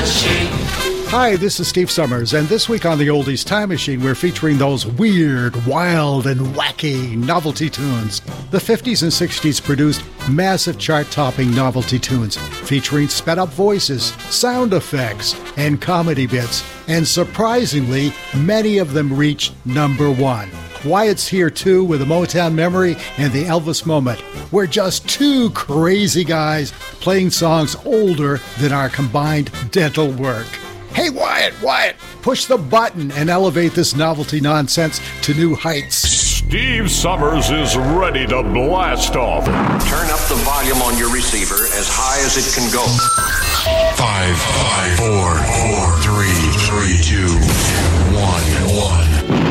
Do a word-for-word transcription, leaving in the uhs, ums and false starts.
Machine. Hi, this is Steve Summers, and this week on the Oldies Time Machine, we're featuring those weird, wild, and wacky novelty tunes. The fifties and sixties produced massive chart-topping novelty tunes featuring sped-up voices, sound effects, and comedy bits, and surprisingly, many of them reached number one. Wyatt's here too with a Motown memory and the Elvis moment. We're just two crazy guys playing songs older than our combined dental work. Hey, Wyatt, Wyatt, push the button and elevate this novelty nonsense to new heights. Steve Summers is ready to blast off. Turn up the volume on your receiver as high as it can go. Five, five, four, four, three, three, two, one, one.